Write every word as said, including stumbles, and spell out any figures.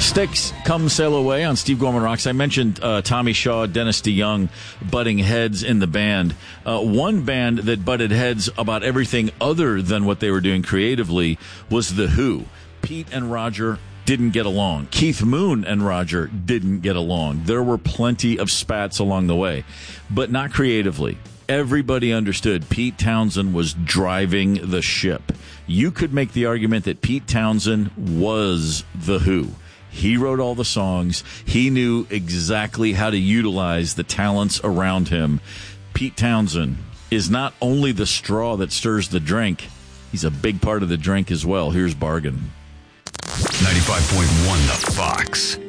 Styx, Come Sail Away on Steve Gorman Rocks. I mentioned uh, Tommy Shaw, Dennis DeYoung butting heads in the band. Uh, one band that butted heads about everything other than what they were doing creatively was The Who. Pete and Roger didn't get along. Keith Moon and Roger didn't get along. There were plenty of spats along the way, but not creatively. Everybody understood Pete Townshend was driving the ship. You could make the argument that Pete Townshend was The Who. He wrote all the songs. He knew exactly how to utilize the talents around him. Pete Townshend is not only the straw that stirs the drink, he's a big part of the drink as well. Here's Bargain. ninety-five point one The Fox.